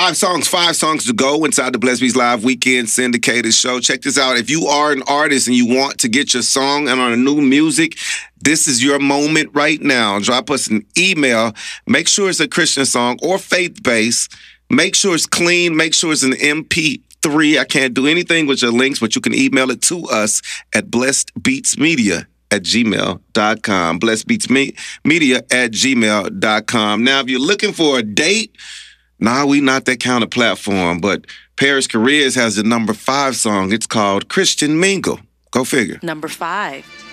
5 songs to go inside the Blessed Beats Live Weekend Syndicated Show. Check this out. If you are an artist and you want to get your song and on a new music, this is your moment right now. Drop us an email. Make sure it's a Christian song or faith-based. Make sure it's clean. Make sure it's an MP3. I can't do anything with your links, but you can email it to us at blessedbeatsmedia@gmail.com. blessedbeatsmedia@gmail.com. Now, if you're looking for a date, we not that kind of platform, but Paris Careers has the number 5 song. It's called Christian Mingle. Go figure. Number 5.